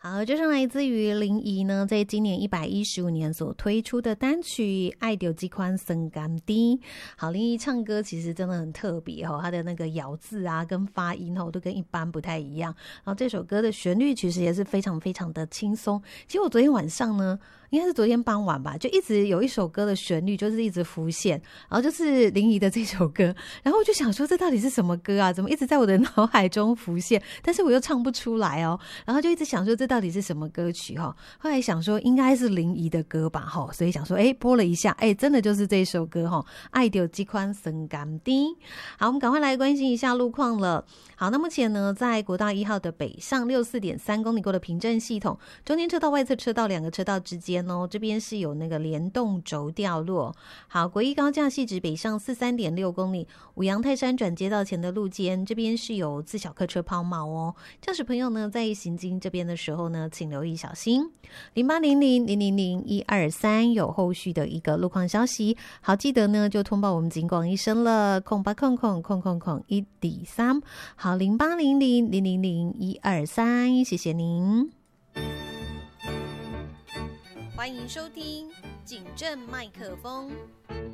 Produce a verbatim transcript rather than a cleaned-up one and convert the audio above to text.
好，这是来自于林怡呢，在今年一百一十五年所推出的单曲《爱丢几宽森甘低》。好，林怡唱歌其实真的很特别哦，她的那个咬字啊跟发音哦都跟一般不太一样。然后这首歌的旋律其实也是非常非常的轻松。其实我昨天晚上呢，应该是昨天傍晚吧，就一直有一首歌的旋律就是一直浮现，然后就是林怡的这首歌，然后我就想说这到底是什么歌啊？怎么一直在我的脑海中浮现，但是我又唱不出来哦，然后就一直想说这到底是什么歌曲哈？后来想说应该是林怡的歌吧哈，所以想说哎播了一下，哎真的就是这首歌哈，爱丢几宽森甘低。好，我们赶快来关心一下路况了。好，那目前呢，在国道一号的北上六十四点三公里过的平镇系统，中间车道、外侧车道两个车道之间哦，这边是有那个联动轴掉落。好，国一高架汐止北上四十三点六公里，五羊泰山转接道前的路肩，这边是有自小客车抛锚哦。驾驶朋友呢，在行经这边的时候呢，请留意小心。零八零零零零零一二三有后续的一个路况消息，好，记得呢就通报我们警广一声了，空八空空空空空一底三。好，零八零零零零零一二三，谢谢您。欢迎收听警政麦克风。